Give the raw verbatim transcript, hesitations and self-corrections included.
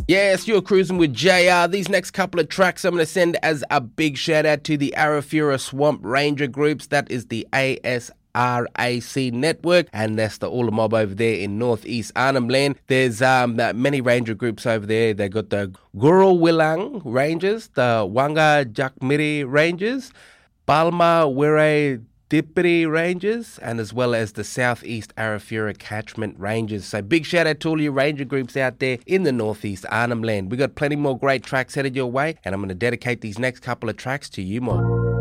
Yes, you're cruising with J R. These next couple of tracks I'm going to send as a big shout out to the Arafura Swamp Ranger groups. That is the A S R A C network, and that's the All Mob over there in northeast Arnhem Land. There's um, many ranger groups over there. They got the Guru Willang Rangers, the Wanga Jakmiri Rangers, Balma Wire Dipity Rangers, and as well as the Southeast Arafura Catchment Rangers. So big shout out to all you ranger groups out there in the northeast Arnhem Land. We got plenty more great tracks headed your way, and I'm going to dedicate these next couple of tracks to you, Mob.